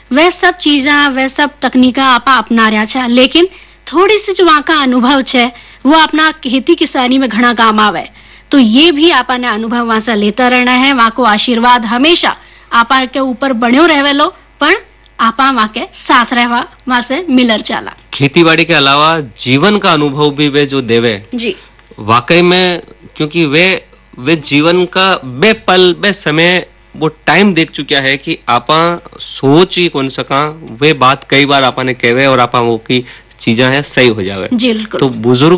वह सब चीजा वह सब तकनीका आपा अपना रहा छा, लेकिन थोड़ी सी जो वहाँ का अनुभव छे वो अपना खेती किसानी में घना काम आवे। तो ये भी आपा ने अनुभव वहाँ से लेता रहना है। वहाँ को आशीर्वाद हमेशा आपा के ऊपर बन्यो रहेलो, पण आपा वहाँ के साथ रहवा वहाँ से मिलर चाला। खेतीबाड़ी के अलावा जीवन का अनुभव भी वे जो देवे जी वाकई में, क्योंकि वे जीवन का बे पल बे समय वो टाइम देख चुका है कि आपा सोच ही कौन सका वे बात कई बार आपा ने कहवे और आपा वो की चीजा है सही हो जावे। जी बिल्कुल। तो बुजुर्ग